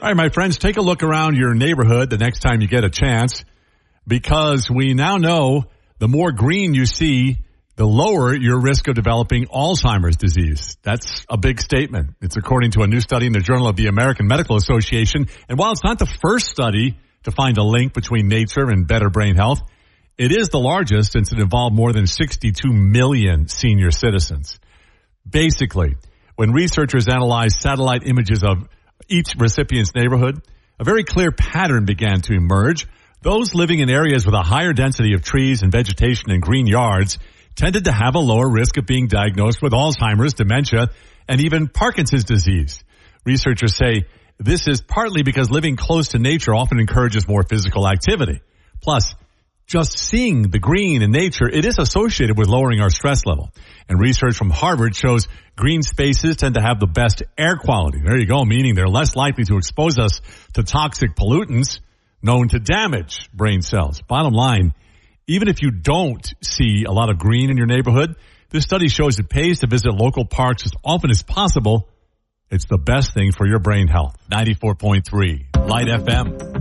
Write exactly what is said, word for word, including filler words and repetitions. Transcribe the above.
All right, my friends, take a look around your neighborhood the next time you get a chance, because we now know the more green you see, the lower your risk of developing Alzheimer's disease. That's a big statement. It's according to a new study in the Journal of the American Medical Association. And while it's not the first study to find a link between nature and better brain health, it is the largest since it involved more than sixty-two million senior citizens. Basically, when researchers analyzed satellite images of each recipient's neighborhood, a very clear pattern began to emerge. Those living in areas with a higher density of trees and vegetation and green yards tended to have a lower risk of being diagnosed with Alzheimer's, dementia, and even Parkinson's disease. Researchers say this is partly because living close to nature often encourages more physical activity. Plus, just seeing the green in nature, it is associated with lowering our stress level. And research from Harvard shows green spaces tend to have the best air quality. There you go, meaning they're less likely to expose us to toxic pollutants known to damage brain cells. Bottom line, even if you don't see a lot of green in your neighborhood, this study shows it pays to visit local parks as often as possible. It's the best thing for your brain health. ninety-four point three Light F M.